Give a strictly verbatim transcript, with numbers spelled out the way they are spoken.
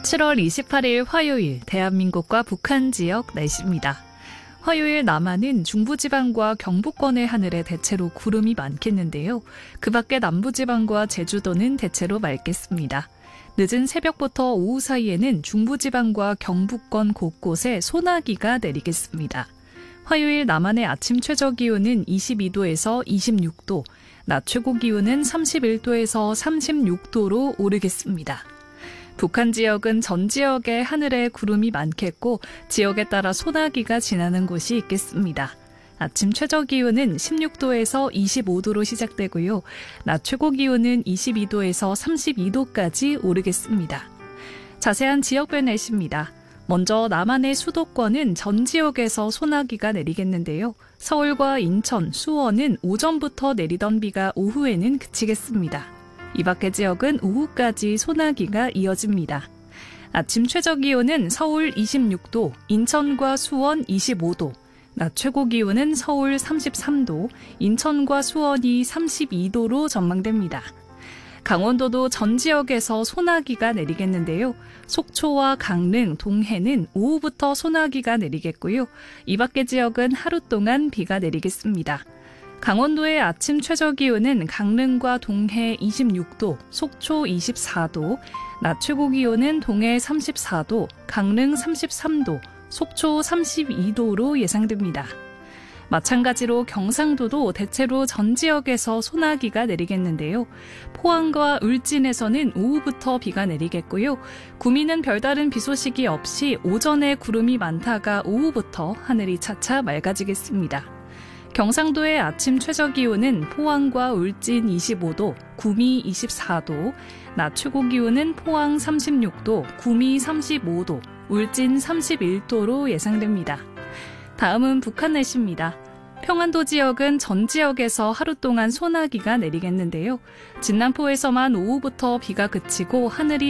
칠월 이십팔일 화요일 대한민국과 북한 지역 날씨입니다. 화요일 남한은 중부지방과 경북권의 하늘에 대체로 구름이 많겠는데요. 그 밖에 남부지방과 제주도는 대체로 맑겠습니다. 늦은 새벽부터 오후 사이에는 중부지방과 경북권 곳곳에 소나기가 내리겠습니다. 화요일 남한의 아침 최저기온은 이십이도에서 이십육도, 낮 최고기온은 삼십일도에서 삼십육도로 오르겠습니다. 북한 지역은 전 지역의 하늘에 구름이 많겠고 지역에 따라 소나기가 지나는 곳이 있겠습니다. 아침 최저기온은 십육도에서 이십오도로 시작되고요. 낮 최고기온은 이십이도에서 삼십이도까지 오르겠습니다. 자세한 지역별 날씨입니다. 먼저 남한의 수도권은 전 지역에서 소나기가 내리겠는데요. 서울과 인천, 수원은 오전부터 내리던 비가 오후에는 그치겠습니다. 이 밖의 지역은 오후까지 소나기가 이어집니다. 아침 최저기온은 서울 이십육도, 인천과 수원 이십오도, 낮 최고기온은 서울 삼십삼도, 인천과 수원이 삼십이도로 전망됩니다. 강원도도 전 지역에서 소나기가 내리겠는데요. 속초와 강릉, 동해는 오후부터 소나기가 내리겠고요. 이 밖의 지역은 하루 동안 비가 내리겠습니다. 강원도의 아침 최저기온은 강릉과 동해 이십육도, 속초 이십사도, 낮 최고기온은 동해 삼십사도, 강릉 삼십삼도, 속초 삼십이도로 예상됩니다. 마찬가지로 경상도도 대체로 전 지역에서 소나기가 내리겠는데요. 포항과 울진에서는 오후부터 비가 내리겠고요. 구미는 별다른 비 소식이 없이 오전에 구름이 많다가 오후부터 하늘이 차차 맑아지겠습니다. 경상도의 아침 최저기온은 포항과 울진 이십오도, 구미 이십사도, 낮 최고기온은 포항 삼십육도, 구미 삼십오도, 울진 삼십일도로 예상됩니다. 다음은 북한 날씨입니다. 평안도 지역은 전 지역에서 하루 동안 소나기가 내리겠는데요. 진남포에서만 오후부터 비가 그치고 하늘이